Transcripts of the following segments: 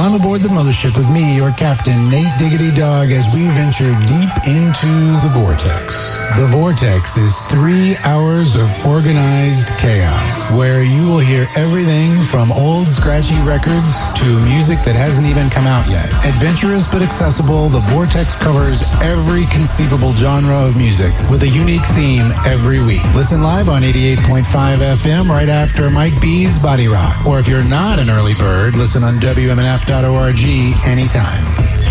Climb aboard the mothership with me, your captain, Nate Diggity Dog, as we venture deep into the Vortex. The Vortex is 3 hours of organized chaos, where you will hear everything from old scratchy records to music that hasn't even come out yet. Adventurous but accessible, the Vortex covers every conceivable genre of music with a unique theme every week. Listen live on 88.5 FM right after Mike B's Body Rock. Or if you're not an early bird, listen on WMNF.org anytime.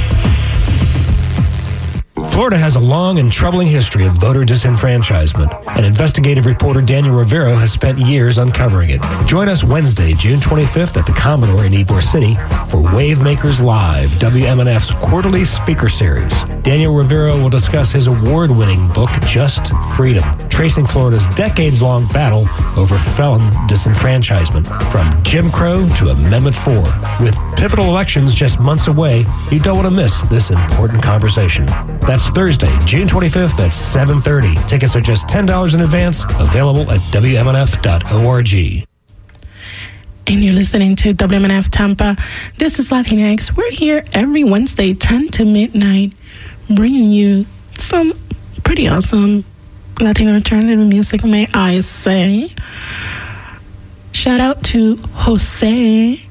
Florida has a long and troubling history of voter disenfranchisement, and investigative reporter Daniel Rivero has spent years uncovering it. Join us Wednesday, June 25th at the Commodore in Ybor City for Wavemakers Live, WMNF's quarterly speaker series. Daniel Rivero will discuss his award-winning book, Just Freedom, tracing Florida's decades-long battle over felon disenfranchisement, from Jim Crow to Amendment 4. With pivotal elections just months away, you don't want to miss this important conversation. That's Thursday, June 25th at 7:30. Tickets are just $10 in advance, available at WMNF.org. And you're listening to WMNF Tampa. This is Latinx. We're here every Wednesday, 10 to midnight, bringing you some pretty awesome Latino alternative music, may I say. Shout out to Jose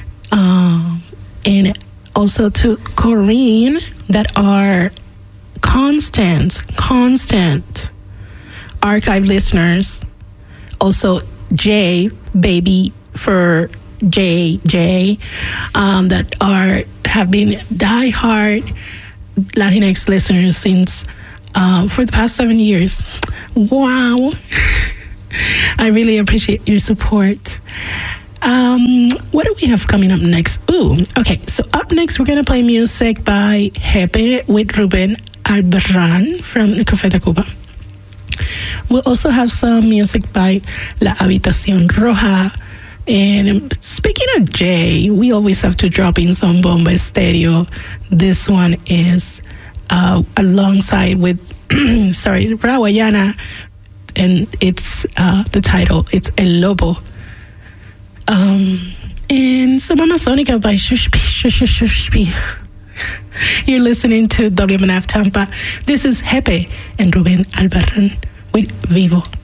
and also to Corinne that are constant archive listeners. Also Jay, baby for JJ, that have been diehard Latinx listeners since for the past 7 years. Wow. I really appreciate your support. What do we have coming up next? Okay, so up next we're going to play music by Jepe with Ruben Albarran from Café Tacuba. We'll also have some music by La Habitación Roja. And speaking of Jay, we always have to drop in some Bomba Estéreo. This one is alongside with Rawayana, and it's the title, it's El Lobo. And some Amazonica by Shushpi. You're listening to WMNF Tampa. This is Jepe and Ruben Albarran with Vivo.